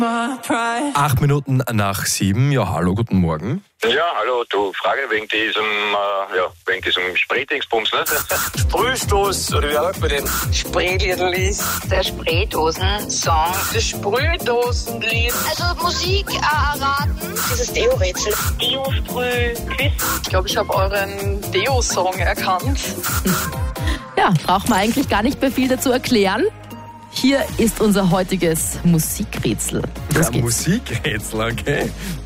8 Minuten nach 7. Ja, hallo, guten Morgen. Ja, hallo, du, Frage wegen diesem Spraydingsbums, ne? Sprühstoß, oder wie sagt man den? Sprayliedl ist der Spraydosen-Song. Das Sprühdosenlied. Also Musik erraten. Dieses Deo-Rätsel. Deo-Sprüh-Quiz. Ich glaube, ich habe euren Deo-Song erkannt. Ja, braucht man eigentlich gar nicht mehr viel dazu erklären. Hier ist unser heutiges Musikrätsel. Los geht's. Musikrätsel, okay.